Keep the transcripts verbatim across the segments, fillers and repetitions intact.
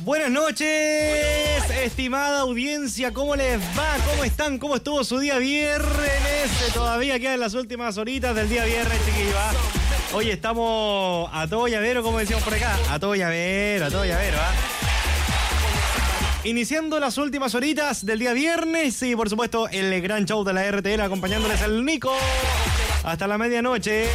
Buenas noches, estimada audiencia, ¿cómo les va? ¿Cómo están? ¿Cómo estuvo su día viernes? Todavía quedan las últimas horitas del día viernes, chiquillos. ¿Ah? Hoy estamos a todo llavero, como decíamos por acá. A todo llavero, a todo llavero, ¿ah? Iniciando las últimas horitas del día viernes y, por supuesto, el gran show de la R T L, acompañándoles el Nico hasta la medianoche.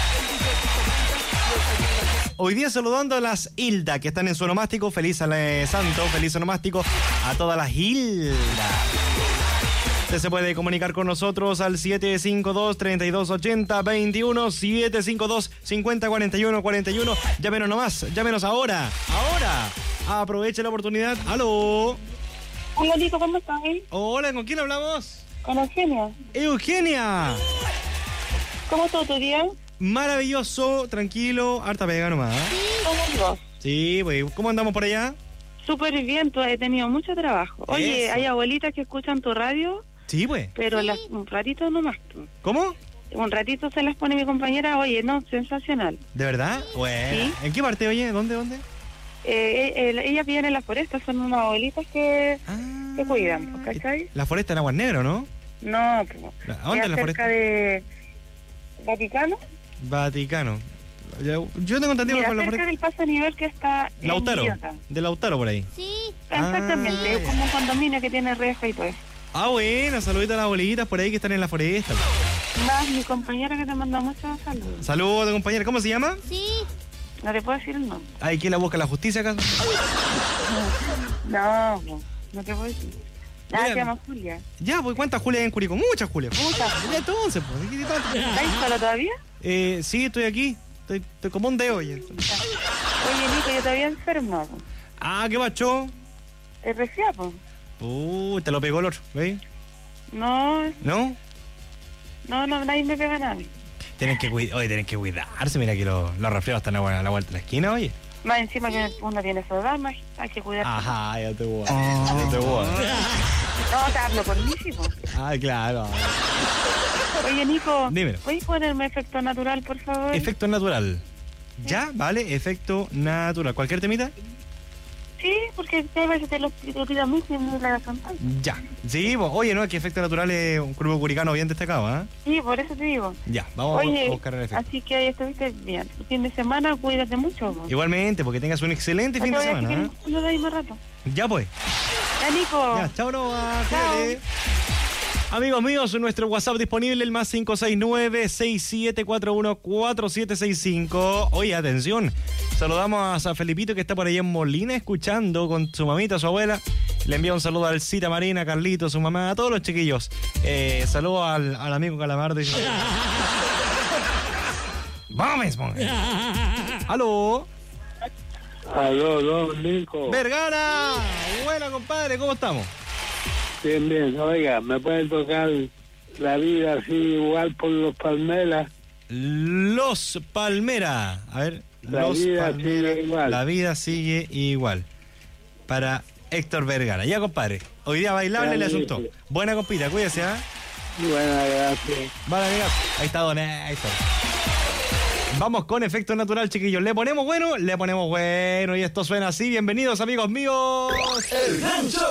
Hoy día saludando a las Hilda que están en su onomástico. Feliz Ale Santo, feliz onomástico a todas las Hilda. Usted se puede comunicar con nosotros al siete cinco dos, tres dos ocho cero, veintiuno, siete cinco dos, cincuenta, cuarenta y uno, cuarenta y uno. Llámenos nomás, llámenos ahora, ahora. Aproveche la oportunidad. ¡Aló! Hola, Nico, ¿cómo estás? Hola, ¿con quién hablamos? Con Eugenia. ¡Eugenia! ¿Cómo estuvo tu día? Maravilloso, tranquilo, harta pega nomás. ¿Cómo vos? Sí, pues, ¿cómo andamos por allá? Súper bien, tú he tenido mucho trabajo. Oye, Eso. hay abuelitas que escuchan tu radio, Sí, pues. pero las, un ratito nomás. Tú. ¿Cómo? Un ratito se las pone mi compañera, oye, no, sensacional. ¿De verdad? Bueno. Sí. ¿En qué parte, oye? ¿Dónde, dónde? Eh, eh, eh, ellas viven en las forestas, son unas abuelitas que, Ah, que cuidan, ¿cachai? La foresta en Aguas Negro, ¿no? No, pues. ¿A dónde es la cerca foresta? de Vaticano. Vaticano. Yo, yo tengo entendido que Mira, con la cerca foresta... del paso a nivel que está en Lautaro. Villota. De Lautaro por ahí. Sí. Exactamente, Ah, es como un condominio que tiene reja y todo eso. Ah, bueno, saluditos a las abuelitas por ahí que están en la foresta. Más mi compañera que te manda muchos saludos. Saludos, compañera. ¿Cómo se llama? Sí. No te puedo decir el nombre. ¿Hay quien la busca la justicia acaso? No, no, no te puedo decir. Nada, Mira. se llama Julia. Ya, pues ¿cuántas Julias hay en Curicó? Muchas Julias. Muchas. Ya, entonces, pues. ¿qué tanto? ¿Estás sola todavía? Eh, sí, estoy aquí. Estoy, estoy como un dedo, oye. Oye, Nico, yo todavía enfermo. po. Ah, ¿qué macho? ¿Es resfriado? Uh, te lo pegó el otro, ¿veis? No, ¿No? no, no, nadie me pega a nadie. Tienen que, cuid- oye, tienen que cuidarse. Mira que los, los resfriados están a la, a la vuelta de la esquina, oye. Más encima que uno tiene esa edad, más hay que cuidarse. Ajá, ya te voy. Ya te voy. No, te hablo por mí, sí, po. Ah, claro. Oye, Nico, Dímelo. ¿puedes ponerme efecto natural, por favor? Efecto natural. Ya, vale, efecto natural. ¿Cualquier temita? Sí, porque a veces te lo te lo pido a mí sin la cantar. Ya. Sí, pues, oye, no, es que efecto natural es un grupo curicano bien destacado, ¿ah? Sí, por eso te digo. Ya, vamos Oye, a buscar el efecto. así que ahí estuviste bien. El fin de semana, cuídate mucho. po. Igualmente, porque tengas un excelente fin de semana, ¿ah? Yo de ahí más rato. Ya, pues. Ya, Nico. Ya, chao, no, Chao. cuídate. Amigos míos, nuestro WhatsApp disponible, el más cinco seis nueve, seis siete cuatro uno, cuatro siete seis cinco. Oye, atención, saludamos a Felipito que está por ahí en Molina escuchando con su mamita, su abuela. Le envía un saludo al Cita Marina, a Carlito, su mamá, a todos los chiquillos. Eh, saludo al, al amigo Calamardo. Y... ¡Vamos, vamos! ¡Aló! Aló, don Nico. ¡Vergara! Buena, compadre, ¿cómo estamos? Bien, bien. Oiga, ¿me pueden tocar La Vida así igual por los Palmeras? Los Palmera. A ver. La Los vida Palmera. sigue igual. La vida sigue igual. Para Héctor Vergara. Ya, compadre. Hoy día bailable el Buenísimo. asunto. Buena compita, cuídese, ¿ah? Buena, gracias. Vale, amiga. Ahí está Don Héctor. Vamos con efecto natural, chiquillos. Le ponemos bueno, le ponemos bueno. Y esto suena así. Bienvenidos, amigos míos. El Gran Show.